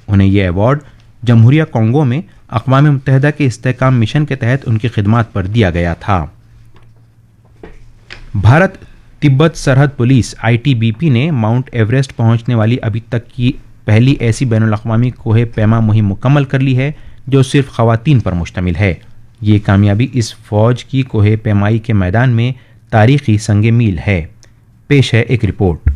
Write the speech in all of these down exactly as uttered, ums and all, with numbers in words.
انہیں یہ ایوارڈ جمہوریہ کانگو میں اقوام متحدہ کے استحکام مشن کے تحت ان کی خدمات پر دیا گیا تھا۔ بھارت تبت سرحد police I T B P نے ماؤنٹ ایوریسٹ پہنچنے والی ابھی تک کی پہلی ایسی بین الاقوامی کوہ پیما مہم مکمل کر لی ہے جو صرف خواتین پر مشتمل ہے۔ یہ کامیابی اس فوج کی کوہ پیمائی کے میدان میں تاریخی سنگ میل ہے۔ پیش ہے ایک report.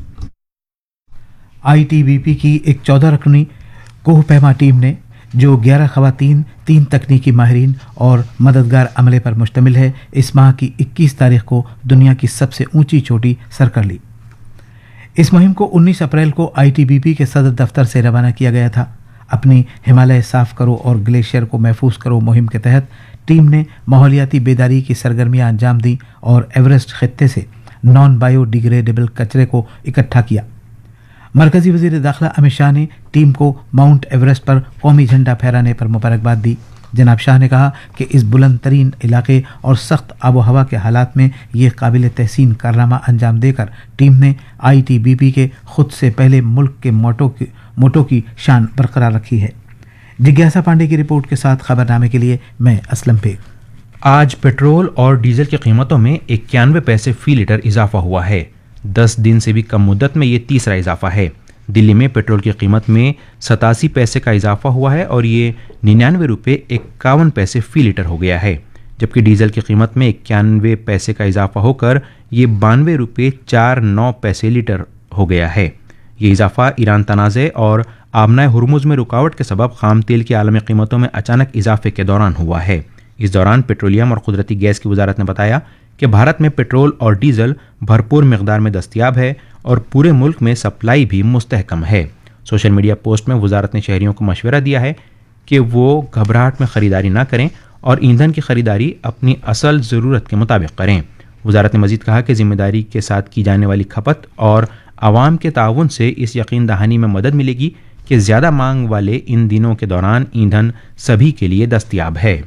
I T B P کی ایک چودہ رکنی کوہ پیما ٹیم نے جو گیارہ خواتین، تین تکنیکی ماہرین اور مددگار عملے پر مشتمل ہے، اس ماہ کی اکیس تاریخ کو دنیا کی سب سے اونچی چوٹی سر کر لی۔ اس مہم کو انیس اپریل کو آئی ٹی بی پی کے صدر دفتر سے روانہ کیا گیا تھا۔ اپنی ہمالیہ صاف کرو اور گلیشیئر کو محفوظ کرو مہم کے تحت ٹیم نے ماحولیاتی بیداری کی سرگرمیاں انجام دیں اور ایوریسٹ خطے سے نان بایو ڈیگریڈیبل کچرے کو اکٹھا کیا۔ مرکزی وزیر داخلہ امت شاہ نے ٹیم کو ماؤنٹ ایوریسٹ پر قومی جھنڈا پھہرانے پر مبارکباد دی۔ جناب شاہ نے کہا کہ اس بلند ترین علاقے اور سخت آب و ہوا کے حالات میں یہ قابل تحسین کارنامہ انجام دے کر ٹیم نے آئی ٹی بی پی کے خود سے پہلے ملک کے موٹو کی موٹو کی شان برقرار رکھی ہے۔ جگیاسا پانڈے کی رپورٹ کے ساتھ خبرنامے کے لیے میں اسلم پیگ۔ آج پیٹرول اور ڈیزل کی قیمتوں میں اکیانوے پیسے فی لیٹر اضافہ ہوا ہے۔ دس دن سے بھی کم مدت میں یہ تیسرا اضافہ ہے۔ دلی میں پیٹرول کی قیمت میں ستاسی پیسے کا اضافہ ہوا ہے اور یہ ننانوے روپے اکاون پیسے فی لیٹر ہو گیا ہے، جبکہ ڈیزل کی قیمت میں اکیانوے پیسے کا اضافہ ہو کر یہ بانوے روپے چار نو پیسے لیٹر ہو گیا ہے۔ یہ اضافہ ایران تنازع اور آبنائے ہرمز میں رکاوٹ کے سبب خام تیل کی عالمی قیمتوں میں اچانک اضافے کے دوران ہوا ہے۔ اس دوران پیٹرولیم اور قدرتی گیس کی وزارت نے بتایا کہ بھارت میں پیٹرول اور ڈیزل بھرپور مقدار میں دستیاب ہے اور پورے ملک میں سپلائی بھی مستحکم ہے۔ سوشل میڈیا پوسٹ میں وزارت نے شہریوں کو مشورہ دیا ہے کہ وہ گھبراہٹ میں خریداری نہ کریں اور ایندھن کی خریداری اپنی اصل ضرورت کے مطابق کریں۔ وزارت نے مزید کہا کہ ذمہ داری کے ساتھ کی جانے والی کھپت اور عوام کے تعاون سے اس یقین دہانی میں مدد ملے گی کہ زیادہ مانگ والے ان دنوں کے دوران ایندھن سبھی کے لیے دستیاب ہے۔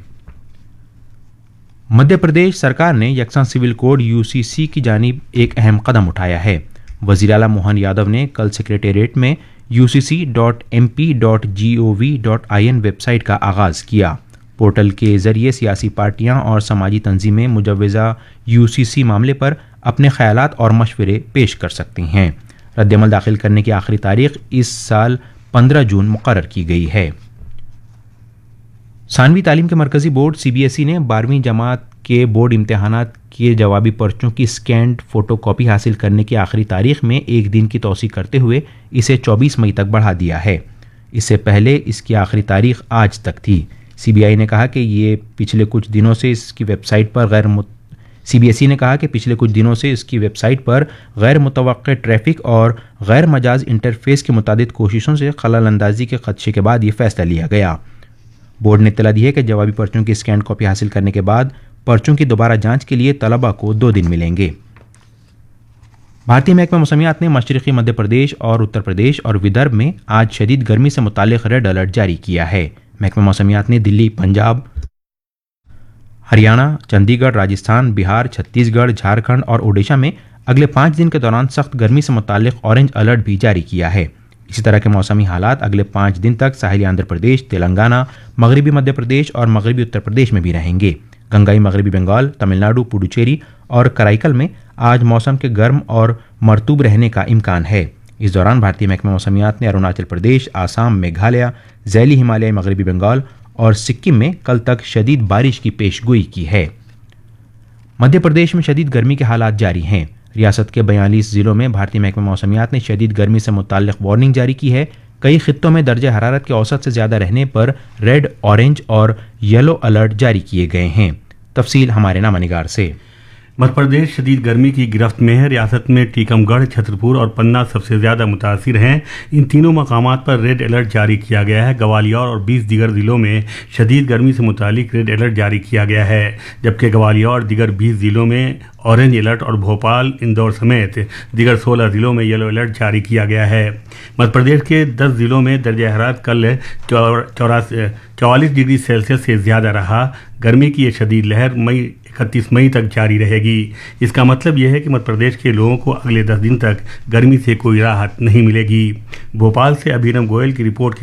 مدھیہ پردیش سرکار نے یکساں سول کوڈ یو سی سی کی جانب ایک اہم قدم اٹھایا ہے۔ وزیر اعلیٰ موہن یادو نے کل سیکریٹریٹ میں you C C dot M P dot G O we dot I N web site کا آغاز کیا۔ پورٹل کے ذریعے سیاسی پارٹیاں اور سماجی تنظیمیں مجوزہ یو سی سی معاملے پر اپنے خیالات اور مشورے پیش کر سکتی ہیں۔ رد عمل داخل کرنے کی آخری تاریخ اس سال پندرہ جون مقرر کی گئی ہے۔ ثانوی تعلیم کے مرکزی board C B S E نے بارہویں جماعت کے بورڈ امتحانات کے جوابی پرچوں کی اسکینڈ فوٹو کاپی حاصل کرنے کی آخری تاریخ میں ایک دن کی توسیع کرتے ہوئے اسے چوبیس مئی تک بڑھا دیا ہے۔ اس سے پہلے اس کی آخری تاریخ آج تک تھی۔ سی بی آئی نے کہا کہ یہ پچھلے کچھ دنوں سے اس کی ویب سائٹ پر غیر مت... سی بی ایس ای نے کہا کہ پچھلے کچھ دنوں سے اس کی ویب سائٹ پر غیر متوقع ٹریفک اور غیر مجاز انٹرفیس کی متعدد کوششوں سے خلل اندازی کے خدشے کے بعد یہ فیصلہ لیا گیا۔ بورڈ نے اطلاع دی ہے کہ جوابی پرچوں کی اسکینڈ کاپی حاصل کرنے کے بعد پرچوں کی دوبارہ جانچ کے لیے طلباء کو دو دن ملیں گے۔ بھارتی محکمہ موسمیات نے مشرقی مدھیہ پردیش اور اتر پردیش اور ودربھ میں آج شدید گرمی سے متعلق ریڈ الرٹ جاری کیا ہے۔ محکمہ موسمیات نے دلی، پنجاب، ہریانہ، چندی گڑھ، راجستھان، بہار، چھتیس گڑھ، جھارکھنڈ اور اوڈیشہ میں اگلے پانچ دن کے دوران سخت گرمی سے متعلق اورنج الرٹ بھی جاری کیا ہے۔ اسی طرح کے موسمی حالات اگلے پانچ دن تک ساحلی آندھرا پردیش، تلنگانہ، مغربی مدھیہ پردیش اور مغربی اتر پردیش میں بھی رہیں گے۔ گنگائی مغربی بنگال، تمل ناڈو، پڈوچیری اور کرائی میں آج موسم کے گرم اور مرطوب رہنے کا امکان ہے۔ اس دوران بھارتی محکمہ موسمیات نے اروناچل پردیش، آسام، میگھالیہ، ذیلی ہمالیائی مغربی بنگال اور سکم میں کل تک شدید بارش کی پیش گوئی کی ہے۔ مدھیہ پردیش میں شدید گرمی کے حالات جاری ہیں۔ ریاست کے بیالیس ضلعوں میں بھارتی محکمہ موسمیات نے شدید گرمی سے متعلق وارننگ جاری کی ہے۔ کئی خطوں میں درجہ حرارت کے اوسط سے زیادہ رہنے پر ریڈ، اورنج اور یلو الرٹ جاری کیے گئے ہیں۔ تفصیل ہمارے نامہ نگار سے۔ مدھیہ پردیش شدید گرمی کی گرفت میں ہے۔ ریاست میں ٹیکم گڑھ، چھترپور اور پننا سب سے زیادہ متاثر ہیں۔ ان تینوں مقامات پر ریڈ الرٹ جاری کیا گیا ہے۔ گوالیار اور بیس دیگر ضلعوں میں شدید گرمی سے متعلق ریڈ الرٹ جاری کیا گیا ہے، جبکہ گوالیار اور دیگر بیس ضلعوں میں اورنج الرٹ اور بھوپال، اندور سمیت دیگر سولہ ضلعوں میں یلو الرٹ جاری کیا گیا ہے۔ مدھیہ پردیش کے دس ضلعوں میں درجہ حرارت کل چوالیس ڈگری سیلسیس سے زیادہ رہا۔ گرمی کی یہ شدید لہر مئی اکتیس مئی تک جاری رہے گی۔ اس کا مطلب یہ ہے کہ مدھیہ پردیش کے لوگوں کو اگلے دس دن تک گرمی سے کوئی راحت نہیں ملے گی۔ بھوپال سے ابھینو گوئل کی رپورٹ